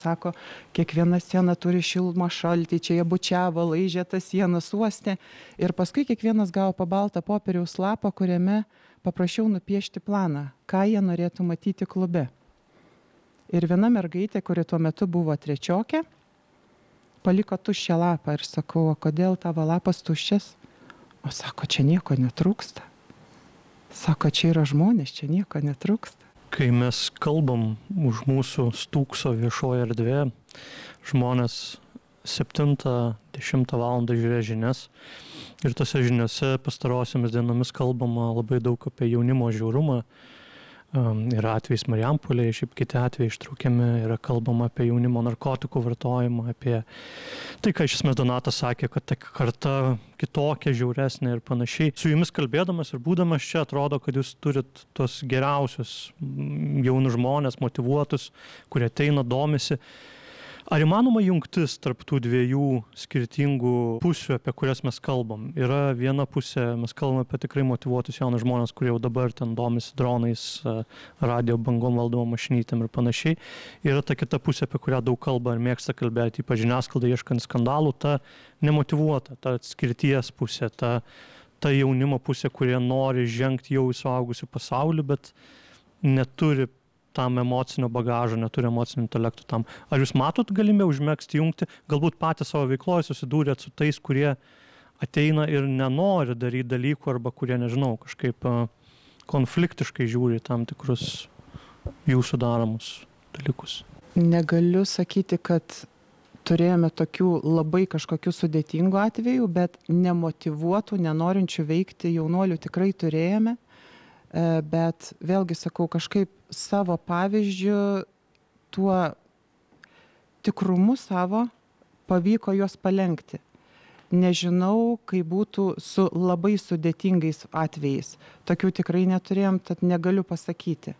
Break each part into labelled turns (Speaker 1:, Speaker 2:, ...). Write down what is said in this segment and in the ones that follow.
Speaker 1: Sako, kiekviena siena turi šilumą šaltį, čia jie bučiavo, laižė tą sieną, suostė. Ir paskui kiekvienas gavo po baltą popieriaus lapą, kuriame paprašiau nupiešti planą, ką jie norėtų matyti klube. Ir viena mergaitė, kuri tuo metu buvo trečiokė, paliko tuščią lapą ir sakau, o kodėl tavo lapas tuščias? O sako, čia nieko netrūksta. Sako, čia yra žmonės, čia nieko netrūksta.
Speaker 2: Kai mes kalbam už mūsų stūkso viešoje erdvėje, žmonės 7-10 valandą žiūrė žinias ir tose žiniose pastarosiamis dienomis kalbama labai daug apie jaunimo žiaurumą. Yra atvejais Marijampolėje, šiaip kiti atvejai ištraukiami, yra kalbama apie jaunimo narkotikų vartojimą, apie tai, ką iš esmės Donatas sakė, kad ta karta kitokia, žiauresnė ir panašiai. Su jumis kalbėdamas ir būdamas čia atrodo, kad jūs turit tos geriausius jaunus žmonės, motyvuotus, kurie ateina, domisi. Ar įmanoma jungtis tarp tų dviejų skirtingų pusių, apie kurias mes kalbam? Yra viena pusė, mes kalbame apie tikrai motyvuotus jaunus žmonės, kurie jau dabar ten domisi dronais, radio bangom valdomom mašinytėm ir panašiai. Yra ta kita pusė, apie kurią daug kalba ir mėgsta kalbėti, ypač žiniasklaida ieškant skandalų, ta nemotyvuota, ta atskirties pusė, ta jaunimo pusė, kurie nori žengti jau į suaugusių pasaulį, bet neturi tam emocinio bagažo, neturi emocinio intelektų tam. Ar jūs matot galimybę užmegzti jungti, galbūt patys savo veikloje susidūrėt su tais, kurie ateina ir nenori daryti dalykų arba kurie, nežinau, kažkaip konfliktiškai žiūri tam tikrus jūsų daromus dalykus?
Speaker 1: Negaliu sakyti, kad turėjome tokių labai kažkokių sudėtingų atvejų, bet nemotyvuotų, nenorinčių veikti jaunuolių tikrai turėjome. Bet vėlgi sakau, kažkaip savo pavyzdžių, tuo tikrumu savo pavyko juos palenkti. Nežinau, kaip būtų su labai sudėtingais atvejais. Tokių tikrai neturėjom, tad negaliu pasakyti.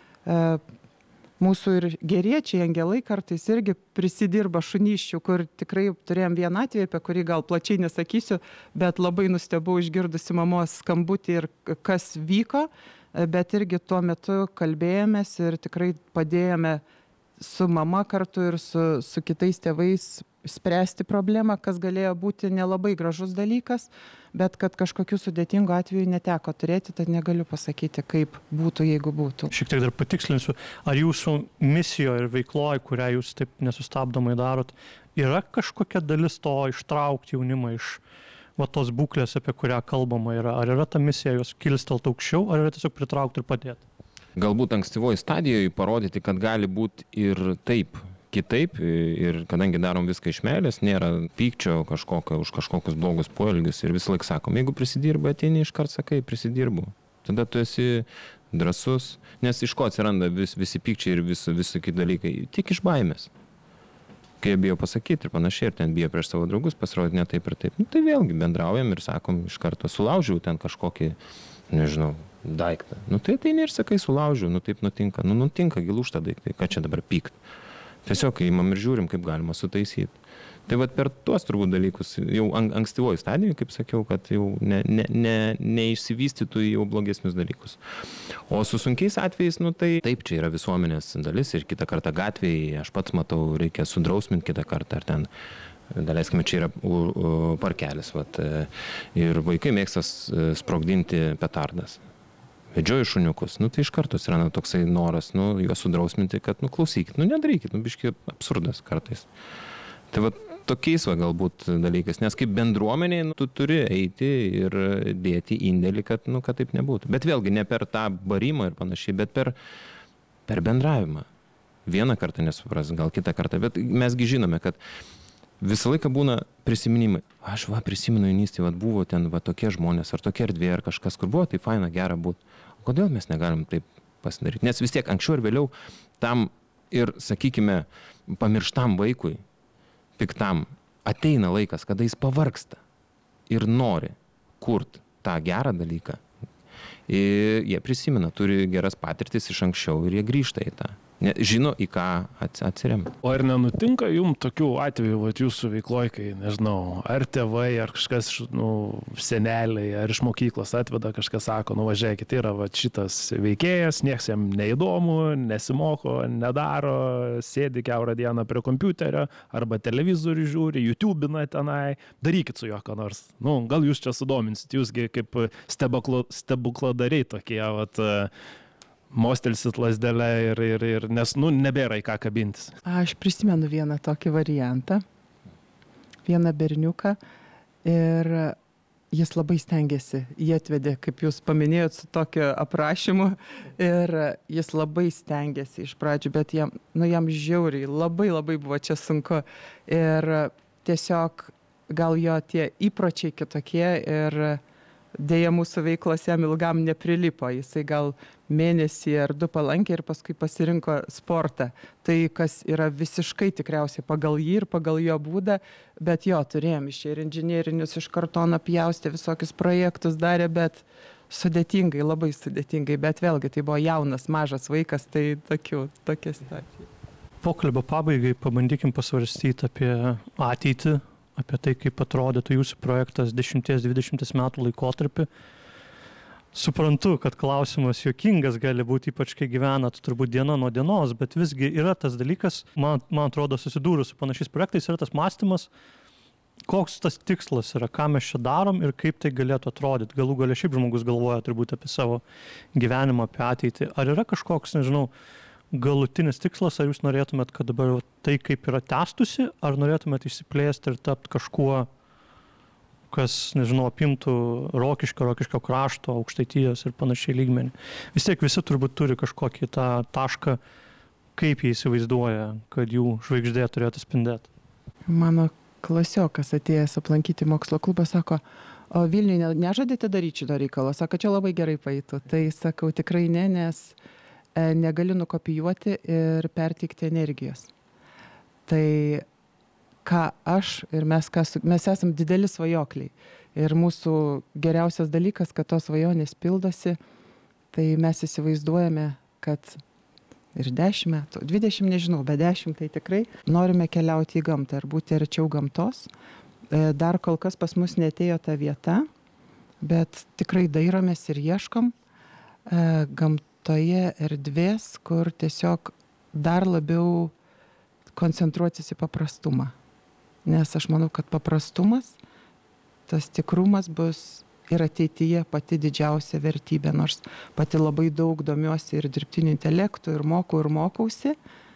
Speaker 1: Mūsų ir geriečiai, angelai kartais irgi prisidirba šunyščių, kur tikrai turėjom vieną atvejį, apie kurį gal plačiai nesakysiu, bet labai nustebau išgirdusi mamos skambutį ir kas vyko, bet irgi tuo metu kalbėjomės ir tikrai padėjome su mama kartu ir su kitais tėvais spręsti problemą, kas galėjo būti nelabai gražus dalykas, bet kad kažkokių sudėtingų atvejų neteko turėti, tad negaliu pasakyti, kaip būtų, jeigu būtų.
Speaker 2: Šiek tiek dar patikslinsiu, ar jūsų misijoje ir veikloje, kurią jūs taip nesustabdomai darot, yra kažkokia dalis to ištraukti jaunimą iš tos būklės, apie kurią kalbama yra? Ar yra ta misija jos kilstelt aukščiau, ar yra tiesiog pritraukti ir padėti?
Speaker 3: Galbūt ankstyvoje stadijoje parodyti, kad gali būti ir taip, kitaip, ir kadangi darom viską iš meilės, nėra pykčio kažkokio už kažkokius blogus poelgius ir visą laiką sakom, jeigu prisidirbai, ateini iškart sakai, prisidirbu. Tada tu esi drąsus, nes iš ko atsiranda visi pykčiai ir visokie dalykai, tik iš baimės. Kai bijo pasakyti ir panašiai, ir ten bijo prieš savo draugus pasirodyti ne taip ir taip. Tai vėlgi bendraujam ir sakom iš karto, sulaužiau ten kažkokį, nežinau, daiktą. Tai ateini ir sakai, sulaužiau, taip nutinka. Nutinka, gilūžta daiktai, ką čia dabar pykt. Tiesiog įmam ir žiūrim, kaip galima sutaisyti. Tai per tuos turbūt dalykus, jau ankstyvoji stadijoje, kaip sakiau, kad jau neišsivystytų jau blogesnius dalykus. O su sunkiais atvejais, tai taip, čia yra visuomenės dalis ir kitą kartą gatvėje, aš pats matau, reikia sudrausminti kitą kartą, ar ten, daleiskime, čia yra parkelis, ir vaikai mėgsta sprogdinti petardas. Vedžioju šuniukus, tai iš karto atsiranda toksai noras, juos sudrausminti, kad, klausykit, nedarykit, biški absurdas kartais. Tai tokiais galbūt dalykas, nes kaip bendruomeniai, tu turi eiti ir dėti indėlį, kad taip nebūtų. Bet vėlgi ne per tą barimą ir panašiai, bet per bendravimą. Vieną kartą nesupras, gal kitą kartą, bet mesgi žinome, kad visą laiką būna prisiminimai. Aš prisimenu jaunystėje, buvo ten tokie žmonės, ar tokia erdvė, ar kažkas, kur buvo, tai faina, gera būti. Kodėl mes negalim taip pasidaryti? Nes vis tiek anksčiau ir vėliau tam ir, sakykime, pamirštam vaikui, piktam, ateina laikas, kada jis pavargsta ir nori kurti tą gerą dalyką. Ir jie prisimena, turi geras patirtis iš anksčiau ir jie grįžta į tą. žino, į ką atsiremia.
Speaker 4: O ar nenutinka jums tokių atvejų, jūsų veikloje, kai, nežinau, ar tėvai, ar kažkas, seneliai, ar iš mokyklos atveda, kažkas sako, važiuokit, yra šitas veikėjas, nieks jam neįdomu, nesimoko, nedaro, sėdi kiaurą dieną prie kompiuterio, arba televizorių žiūri, YouTube'ina tenai, darykit su juo ką nors. Gal jūs čia sudominsit, jūsgi kaip stebukladariai tokie, mostelsit lasdelę ir nes, nebėra į ką kabintis.
Speaker 1: Aš prisimenu vieną tokį variantą, vieną berniuką ir jis labai stengiasi, jį atvedė, kaip jūs paminėjot, su tokiu aprašymu ir jis labai stengiasi iš pradžių, bet jam žiauriai, labai buvo čia sunku ir tiesiog gal jo tie įpročiai kitokie ir dėja mūsų veiklos jam ilgam neprilipo, jisai gal mėnesį ar 2 palankė ir paskui pasirinko sportą. Tai kas yra visiškai tikriausiai pagal jį ir pagal jo būdą, bet jo turėjom ir inžinierinius iš kartono pjaustė, visokius projektus darė, bet sudėtingai, labai sudėtingai, bet vėlgi tai buvo jaunas, mažas vaikas, tai tokia situacija.
Speaker 2: Pokalbio pabaigai pabandykim pasvarstyti apie ateitį, apie tai, kaip atrodytų jūsų projektas 10-20 metų laikotarpį. Suprantu, kad klausimas juokingas gali būti, ypač kai gyvenat turbūt diena nuo dienos, bet visgi yra tas dalykas, man atrodo, susidūrus su panašiais projektais, yra tas mąstymas, koks tas tikslas yra, ką mes čia darom ir kaip tai galėtų atrodyti. Galų gale šiaip žmogus galvoja turbūt apie savo gyvenimą, apie ateitį. Ar yra kažkoks, nežinau, galutinis tikslas, ar jūs norėtumėt, kad dabar tai kaip yra tęstusi, ar norėtumėt išsiplėsti ir tapti kažkuo, kas, nežinau, apimtų Rokiškio krašto, Aukštaitijos ir panašiai lygmenį. Vis tiek visi turbūt turi kažkokį tą tašką, kaip jie įsivaizduoja, kad jų žvaigždė turėtų spindėti.
Speaker 1: Mano klasiokas atėjęs aplankyti mokslo klubą sako, o Vilniuje nežadėte daryti šito reikalo? Sako, čia labai gerai paeitų. Tai sakau, tikrai ne, nes negaliu nukopijuoti ir perteikti energijos. Tai ką aš ir mes esam dideli svajokliai. Ir mūsų geriausias dalykas, kad tos svajonės pildosi, tai mes įsivaizduojame, kad ir 10 metų, 20 nežinau, bet 10 tai tikrai norime keliauti į gamtą ir būti arčiau gamtos. Dar kol kas pas mus neatėjo ta vieta, bet tikrai dairomės ir ieškom gamtoje erdvės, kur tiesiog dar labiau koncentruotis į paprastumą. Nes aš manau, kad paprastumas, tas tikrumas bus ir ateityje pati didžiausia vertybė, nors pati labai daug domiuosi ir dirbtiniu intelektu, ir mokausi,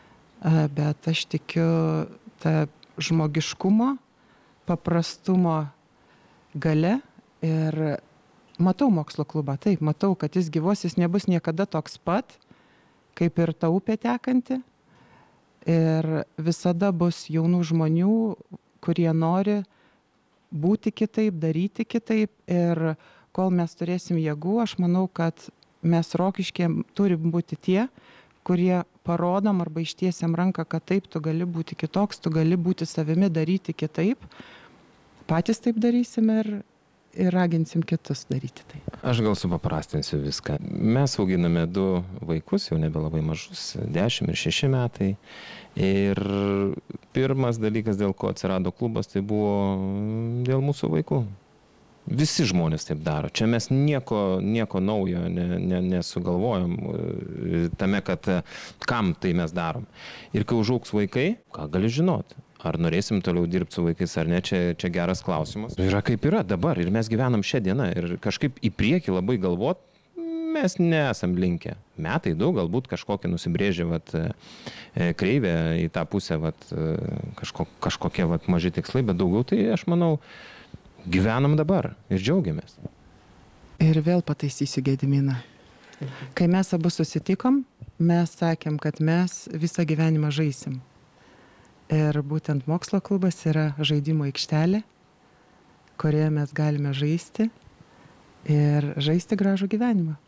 Speaker 1: bet aš tikiu tą žmogiškumo, paprastumo gale ir matau mokslo klubą, taip, matau, kad jis gyvos, jis nebus niekada toks pat, kaip ir ta upė tekanti. Ir visada bus jaunų žmonių, kurie nori būti kitaip, daryti kitaip. Ir kol mes turėsim jėgų, aš manau, kad mes Rokiškyje turim būti tie, kurie parodom arba ištiesiam ranką, kad taip, tu gali būti kitoks, tu gali būti savimi, daryti kitaip. Patys taip darysim ir raginsim kitus daryti tai.
Speaker 3: Aš gal supaprastinsiu viską. Mes auginame 2 vaikus, jau nebelabai mažus, 10 ir 6 metai. Ir pirmas dalykas, dėl ko atsirado klubas, tai buvo dėl mūsų vaikų. Visi žmonės taip daro. Čia mes nieko naujo nesugalvojom tame, kad kam tai mes darom. Ir kai užaugs vaikai, ką gali žinoti? Ar norėsim toliau dirbti su vaikais ar ne, čia geras klausimas. Yra kaip yra dabar ir mes gyvenam šią dieną ir kažkaip į priekį labai galvot mes nesam linkę. Metai 2 galbūt kažkokie nusibrėžė kreivę į tą pusę, kažkokie maži tikslai, bet daugiau tai aš manau gyvenam dabar ir džiaugiamės.
Speaker 1: Ir vėl pataisysiu Gediminą. Kai mes abu susitikom, mes sakėm, kad mes visą gyvenimą žaisim. Ir būtent mokslo klubas yra žaidimo aikštelė, kurioje mes galime žaisti ir žaisti gražų gyvenimą.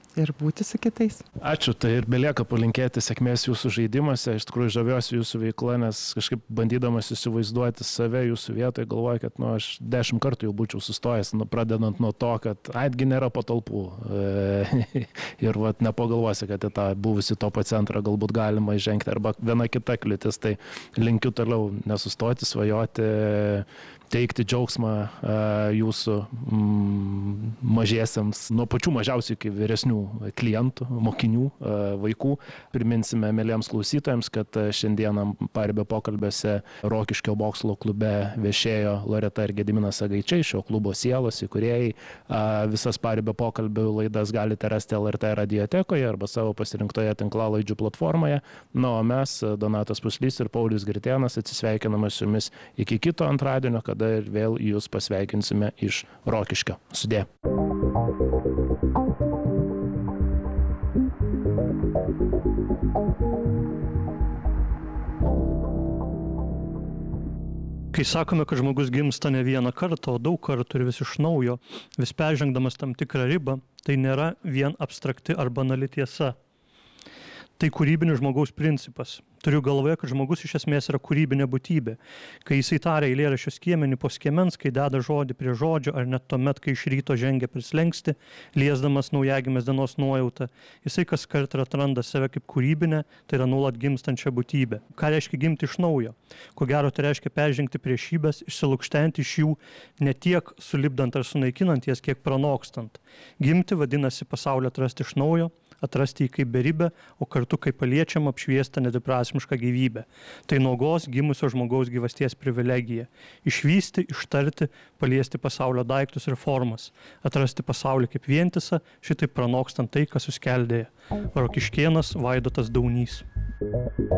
Speaker 1: ir būti su kitais.
Speaker 4: Ačiū, tai ir belieka palinkėti sėkmės jūsų žaidimuose. Iš tikrųjų žaviuosi jūsų veikla, nes kažkaip bandydamas įsivaizduoti save jūsų vietoje, galvoju, kad aš 10 kartų jau būčiau sustojęs, pradedant nuo to, kad atgi nėra patalpų. Ir nepagalvosi, kad į tą buvusį topo centrą galbūt galima įžengti, arba viena kita kliūtis. Tai linkiu toliau nesustoti, svajoti, teikti džiaugsmą jūsų mažiesiams, nuo pačių mažiausių iki vyresnių klientų, mokinių, vaikų. Priminsime mėlyjams klausytojams, kad šiandieną Paribio pokalbiuose Rokiškio bokslo klube viešėjo Loreta ir Gediminas Sagaičiai, šio klubo sielos įkūrėjai. Visas Paribio pokalbių laidas galite rasti LRT radiotekoje arba savo pasirinktoje tinklalaidžių platformoje. O mes, Donatas Puslys ir Paulius Gritėnas, atsisveikiname su jumis iki kito antradienio, kada ir vėl jūs pasveikinsime iš Rokiškio. Sudė.
Speaker 2: Kai sakome, kad žmogus gimsta ne vieną kartą, o daug kartų ir vis iš naujo, vis peržengdamas tam tikrą ribą, tai nėra vien abstrakti ar banali tiesa. Tai kūrybinis žmogaus principas. Turiu galvoje, kad žmogus iš esmės yra kūrybinė būtybė. Kai jisai taria eilėraščio skiemenį po skiemens, kai deda žodį prie žodžio, ar net tuomet, kai iš ryto žengia per slenkstį, liesdamas naujagimės dienos nuojautą, jisai kaskart atranda save kaip kūrybinę, tai yra nuolat gimstančią būtybę. Ką reiškia gimti iš naujo? Ko gero, tai reiškia peržengti priešybės, išsilukštenti iš jų, ne tiek sulipdant ar sunaikinant jas, kiek pranokstant. Gimti vadinasi pasaulį atrasti iš naujo, atrasti jį kaip beribę, o kartu kaip paliečiamą apšviestą nedviprasmišką gyvybę. Tai nuogos gimusio žmogaus gyvasties privilegija. Išvysti, ištarti, paliesti pasaulio daiktus ir formas. Atrasti pasaulį kaip vientisą, šitaip pranokstant tai, kas suskeldėja. Rokiškėnas Vaidotas Daunys.